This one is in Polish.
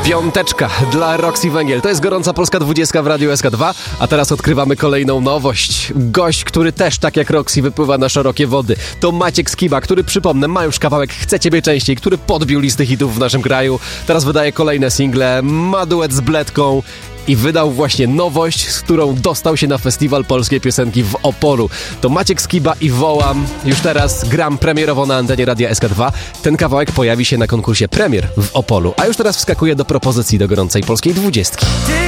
Piąteczka dla Roxy Węgiel. To jest gorąca polska 20 w Radiu SK2, a teraz odkrywamy kolejną nowość. Gość, który też tak jak Roxy wypływa na szerokie wody. To Maciek Skiba, który przypomnę, ma już kawałek Chcę Ciebie Częściej, który podbił listy hitów w naszym kraju. Teraz wydaje kolejne single, ma duet z Bledką i wydał właśnie nowość, z którą dostał się na Festiwal Polskiej Piosenki w Opolu. To Maciek Skiba i Wołam. Już teraz gram premierowo na antenie Radia SK2. Ten kawałek pojawi się na konkursie Premier w Opolu. A już teraz wskakuje do propozycji do gorącej polskiej 20.